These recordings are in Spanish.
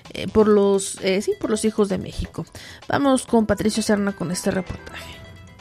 por los hijos de México. Vamos con Patricio Serna con este reportaje.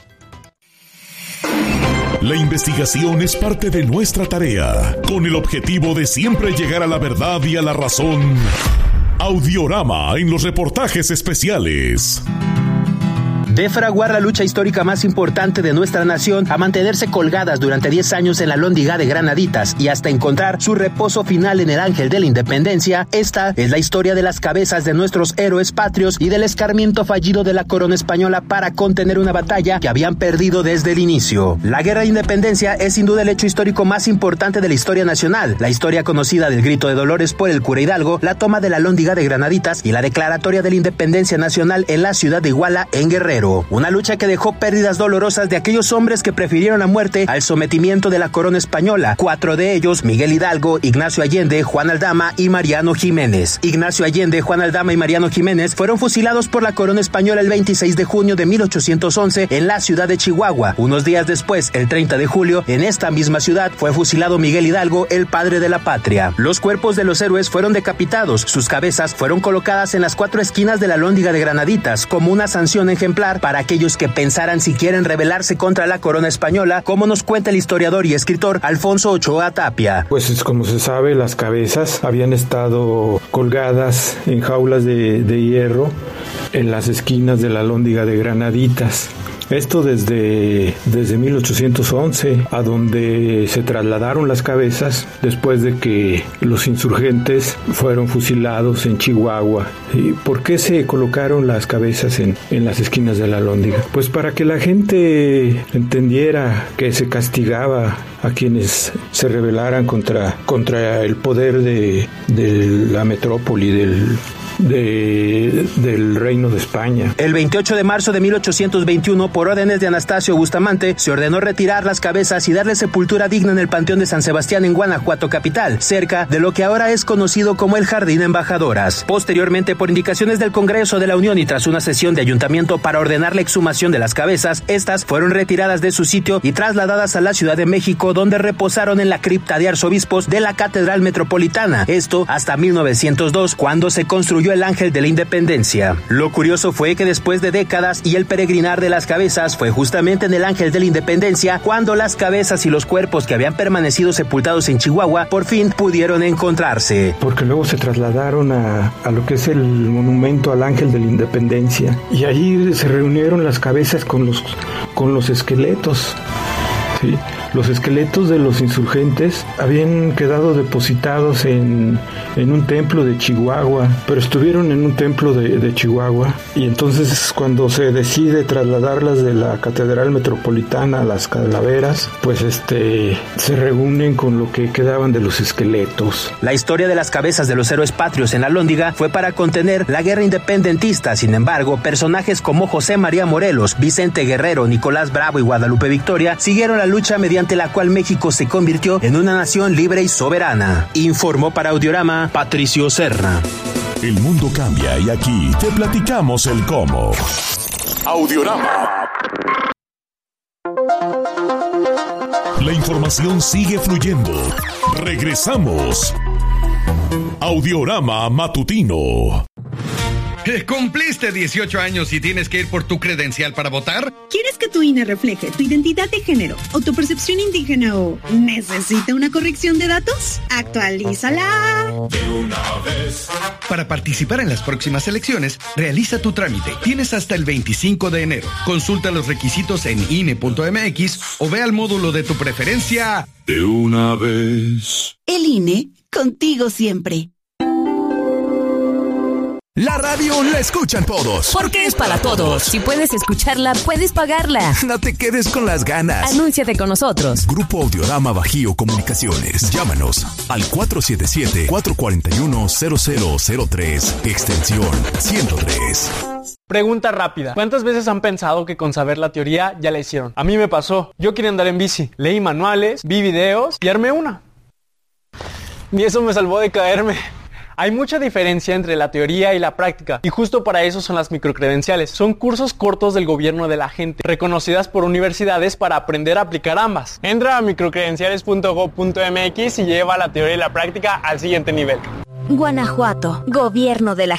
La investigación es parte de nuestra tarea, con el objetivo de siempre llegar a la verdad y a la razón. Audiorama en los reportajes especiales. De fraguar la lucha histórica más importante de nuestra nación a mantenerse colgadas durante 10 años en la Lóndiga de Granaditas y hasta encontrar su reposo final en el Ángel de la Independencia, esta es la historia de las cabezas de nuestros héroes patrios y del escarmiento fallido de la corona española para contener una batalla que habían perdido desde el inicio. La Guerra de Independencia es sin duda el hecho histórico más importante de la historia nacional, la historia conocida del Grito de Dolores por el cura Hidalgo, la toma de la Lóndiga de Granaditas y la declaratoria de la Independencia Nacional en la ciudad de Iguala, en Guerrero. Una lucha que dejó pérdidas dolorosas de aquellos hombres que prefirieron la muerte al sometimiento de la corona española. 4 de ellos, Miguel Hidalgo, Ignacio Allende, Juan Aldama y Mariano Jiménez. Ignacio Allende, Juan Aldama y Mariano Jiménez fueron fusilados por la corona española el 26 de junio de 1811 en la ciudad de Chihuahua. Unos días después, el 30 de julio, en esta misma ciudad, fue fusilado Miguel Hidalgo, el padre de la patria. Los cuerpos de los héroes fueron decapitados. Sus cabezas fueron colocadas en las 4 esquinas de la Lóndiga de Granaditas como una sanción ejemplar para aquellos que pensaran si quieren rebelarse contra la corona española, como nos cuenta el historiador y escritor Alfonso Ochoa Tapia. Pues como se sabe, las cabezas habían estado colgadas en jaulas de hierro en las esquinas de la Lóndiga de Granaditas. Esto desde 1811, a donde se trasladaron las cabezas después de que los insurgentes fueron fusilados en Chihuahua. ¿Y por qué se colocaron las cabezas en las esquinas de la Lóndiga? Pues para que la gente entendiera que se castigaba a quienes se rebelaran contra el poder de la metrópoli, del Reino de España. El 28 de marzo de 1821, por órdenes de Anastasio Bustamante, se ordenó retirar las cabezas y darle sepultura digna en el Panteón de San Sebastián en Guanajuato capital, cerca de lo que ahora es conocido como el Jardín Embajadoras. Posteriormente, por indicaciones del Congreso de la Unión y tras una sesión de ayuntamiento para ordenar la exhumación de las cabezas, estas fueron retiradas de su sitio y trasladadas a la Ciudad de México, donde reposaron en la cripta de arzobispos de la Catedral Metropolitana. Esto hasta 1902, cuando se construyó el Ángel de la Independencia. Lo curioso fue que después de décadas y el peregrinar de las cabezas, fue justamente en el Ángel de la Independencia cuando las cabezas y los cuerpos que habían permanecido sepultados en Chihuahua por fin pudieron encontrarse. Porque luego se trasladaron a lo que es el monumento al Ángel de la Independencia y ahí se reunieron las cabezas con los esqueletos. ¿Sí? Los esqueletos de los insurgentes habían quedado depositados en un templo de Chihuahua, pero estuvieron en un templo de Chihuahua, y entonces cuando se decide trasladarlas de la Catedral Metropolitana a las calaveras, pues se reúnen con lo que quedaban de los esqueletos. La historia de las cabezas de los héroes patrios en la Lóndiga fue para contener la guerra independentista. Sin embargo, personajes como José María Morelos, Vicente Guerrero, Nicolás Bravo y Guadalupe Victoria siguieron la lucha mediante la cual México se convirtió en una nación libre y soberana. Informó para Audiorama Patricio Serna. El mundo cambia y aquí te platicamos el cómo. Audiorama. La información sigue fluyendo. Regresamos. Audiorama Matutino. ¿Cumpliste 18 años y tienes que ir por tu credencial para votar? ¿Quieres que tu INE refleje tu identidad de género o tu percepción indígena o necesita una corrección de datos? ¡Actualízala! De una vez. Para participar en las próximas elecciones, realiza tu trámite. Tienes hasta el 25 de enero. Consulta los requisitos en INE.mx o ve al módulo de tu preferencia. De una vez. El INE, contigo siempre. La radio la escuchan todos. Porque es para todos. Si puedes escucharla, puedes pagarla. No te quedes con las ganas. Anúnciate con nosotros. Grupo Audiorama Bajío Comunicaciones. Llámanos al 477-441-0003, extensión 103. Pregunta rápida. ¿Cuántas veces han pensado que con saber la teoría ya la hicieron? A mí me pasó. Yo quería andar en bici. Leí manuales, vi videos y armé una. Y eso me salvó de caerme. Hay mucha diferencia entre la teoría y la práctica, y justo para eso son las microcredenciales. Son cursos cortos del gobierno de la gente, reconocidas por universidades para aprender a aplicar ambas. Entra a microcredenciales.gov.mx y lleva la teoría y la práctica al siguiente nivel. Guanajuato, Gobierno de la